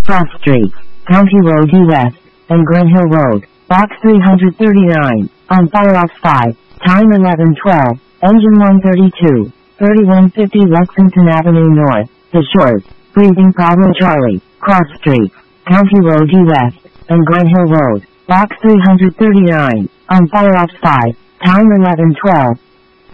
Cross Street, County Road E West, and Glen Hill Road, Box 339, on fire off 5, time 11:12, engine 132, 3150 Lexington Avenue North, The Shores, breathing problem Charlie, Cross Street, County Road E West, and Glen Hill Road, Box 339, on fire off 5, time 11:12,